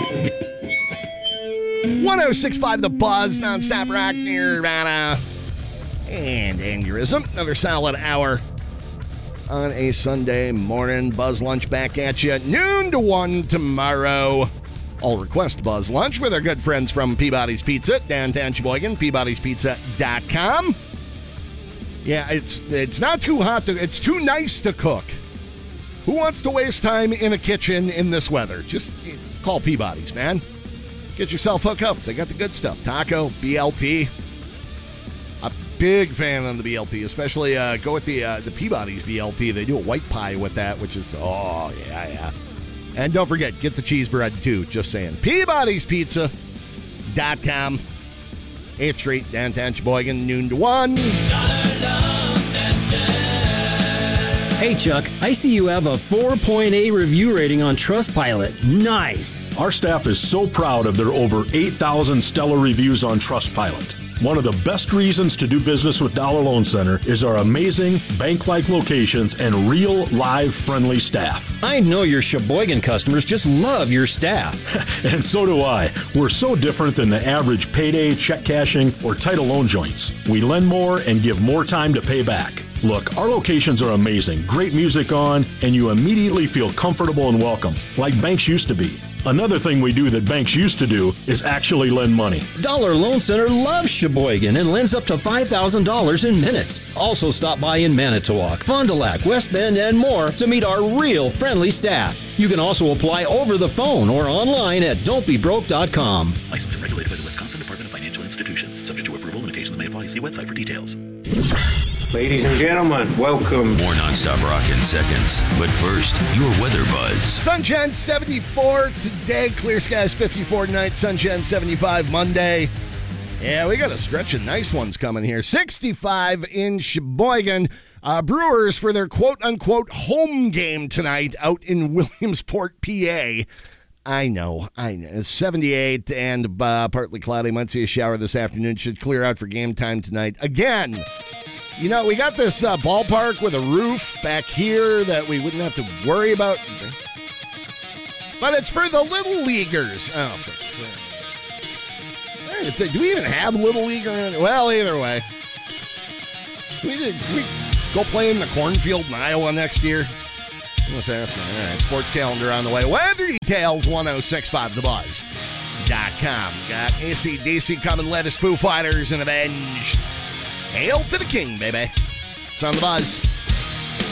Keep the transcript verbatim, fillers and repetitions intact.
one oh six point five The Buzz, nonstop rock, Nirvana, and Aneurysm. Another solid hour on a Sunday morning. Buzz Lunch back at you noon to one tomorrow. All request Buzz Lunch with our good friends from Peabody's Pizza, downtown Sheboygan, peabodys pizza dot com. Yeah, it's it's not too hot to, it's too nice to cook. Who wants to waste time in a kitchen in this weather? Just call Peabody's, man. Get yourself hooked up. They got the good stuff. Taco, B L T. A big fan on the B L T, especially uh, go with the uh, the Peabody's B L T. They do a white pie with that, which is, oh, yeah, yeah. And don't forget, get the cheese bread, too. Just saying. peabodys pizza dot com. eighth Street, downtown Sheboygan, noon to one. Hey, Chuck, I see you have a four point eight review rating on Trustpilot. Nice. Our staff is so proud of their over eight thousand stellar reviews on Trustpilot. One of the best reasons to do business with Dollar Loan Center is our amazing bank-like locations and real, live, friendly staff. I know your Sheboygan customers just love your staff. And so do I. We're so different than the average payday, check cashing, or title loan joints. We lend more and give more time to pay back. Look, our locations are amazing, great music on, and you immediately feel comfortable and welcome, like banks used to be. Another thing we do that banks used to do is actually lend money. Dollar Loan Center loves Sheboygan and lends up to five thousand dollars in minutes. Also stop by in Manitowoc, Fond du Lac, West Bend, and more to meet our real friendly staff. You can also apply over the phone or online at don't be broke dot com. Licensed and regulated by the Wisconsin Department of Financial Institutions. Subject to approval, limitations may apply. See website for details. Ladies and gentlemen, welcome. More nonstop rock in seconds. But first, your weather buzz. Sunshine seventy-four today. Clear skies fifty-four tonight. Sunshine seventy-five Monday. Yeah, we got a stretch of nice ones coming here. sixty-five in Sheboygan. Uh, Brewers for their quote-unquote home game tonight out in Williamsport, P A. I know, I know. seventy-eight and uh, partly cloudy. Might see a shower this afternoon. Should clear out for game time tonight. Again, you know, we got this uh, ballpark with a roof back here that we wouldn't have to worry about. But it's for the little leaguers. Oh, for, do we even have little league around? Well, either way. Can we, can we go play in the cornfield in Iowa next year? Let's ask me. All right, sports calendar on the way. Weather details, one oh six point five the buzz dot com. Got A C D C coming, let us Foo Fighters and Avenged. Hail to the king, baby. It's on the buzz.